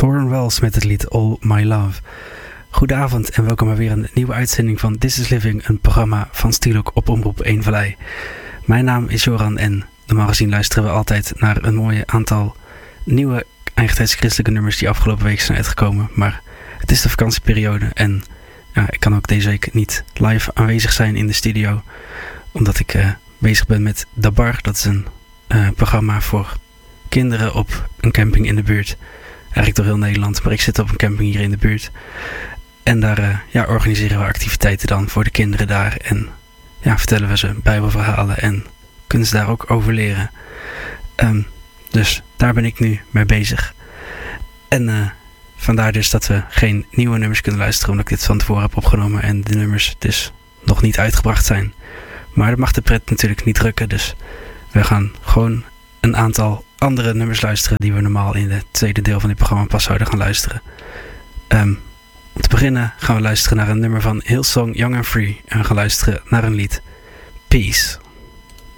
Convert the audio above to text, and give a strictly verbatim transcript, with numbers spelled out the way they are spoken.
Thorn Wells met het lied All My Love. Goedenavond en welkom bij weer een nieuwe uitzending van This Is Living, een programma van Stielok op Omroep Eemvallei. Mijn naam is Joran en normaal gezien luisteren we altijd naar een mooi aantal nieuwe eigentijds christelijke nummers die afgelopen week zijn uitgekomen. Maar het is de vakantieperiode en ja, ik kan ook deze week niet live aanwezig zijn in de studio, omdat ik uh, bezig ben met Dabar. Dat is een uh, programma voor kinderen op een camping in de buurt. Eigenlijk door heel Nederland, maar ik zit op een camping hier in de buurt. En daar uh, ja, organiseren we activiteiten dan voor de kinderen daar. En ja, vertellen we ze bijbelverhalen en kunnen ze daar ook over leren. Um, dus daar ben ik nu mee bezig. En uh, vandaar dus dat we geen nieuwe nummers kunnen luisteren, omdat ik dit van tevoren heb opgenomen en de nummers dus nog niet uitgebracht zijn. Maar dat mag de pret natuurlijk niet drukken, dus we gaan gewoon een aantal andere nummers luisteren die we normaal in het tweede deel van dit programma pas zouden gaan luisteren. Um, om te beginnen gaan we luisteren naar een nummer van Hillsong Young and Free en we gaan luisteren naar een lied Peace.